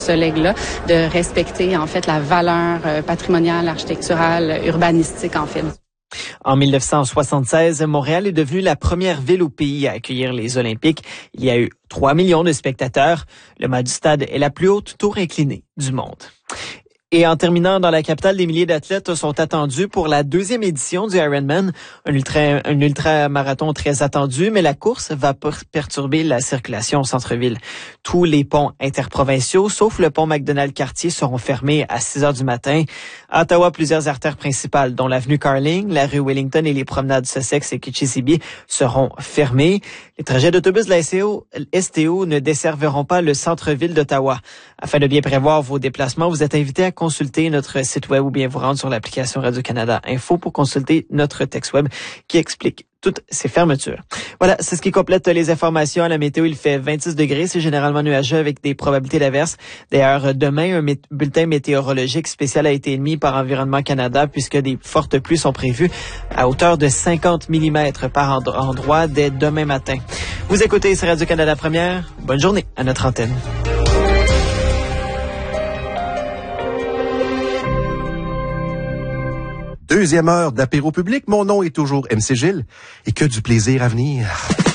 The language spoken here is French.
ce legs-là, de respecter en fait la valeur patrimoniale, architecturale, urbanistique en fait. En 1976, Montréal est devenue la première ville au pays à accueillir les Olympiques. Il y a eu 3 millions de spectateurs. Le mât du stade est la plus haute tour inclinée du monde. Et en terminant, dans la capitale, des milliers d'athlètes sont attendus pour la 2e édition du Ironman, un ultra-marathon très attendu, mais la course va perturber la circulation au centre-ville. Tous les ponts interprovinciaux, sauf le pont Macdonald-Cartier, seront fermés à 6 heures du matin. À Ottawa, plusieurs artères principales, dont l'avenue Carling, la rue Wellington et les promenades Sussex et Kitchissippi, seront fermées. Les trajets d'autobus de la STO ne desserviront pas le centre-ville d'Ottawa. Afin de bien prévoir vos déplacements, vous êtes invité à consulter notre site web ou bien vous rendre sur l'application Radio-Canada Info pour consulter notre texte web qui explique toutes ces fermetures. Voilà, c'est ce qui complète les informations. À la météo, il fait 26 degrés, c'est généralement nuageux avec des probabilités d'averse. D'ailleurs, demain, un bulletin météorologique spécial a été émis par Environnement Canada puisque des fortes pluies sont prévues à hauteur de 50 mm par endroit dès demain matin. Vous écoutez, c'est Radio-Canada Première. Bonne journée à notre antenne. Deuxième heure d'apéro public. Mon nom est toujours MC Gilles et que du plaisir à venir.